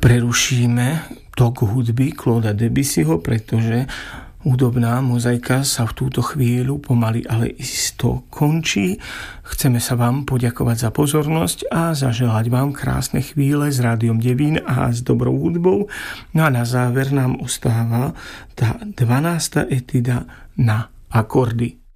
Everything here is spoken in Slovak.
prerušíme tok hudby Clauda Debussyho, pretože hudobná mozaika sa v túto chvíľu pomaly, ale isto končí. Chceme sa vám poďakovať za pozornosť a zaželať vám krásne chvíle s Rádiom Devín a s dobrou hudbou. No a na záver nám ostáva tá 12. etuda na akordy.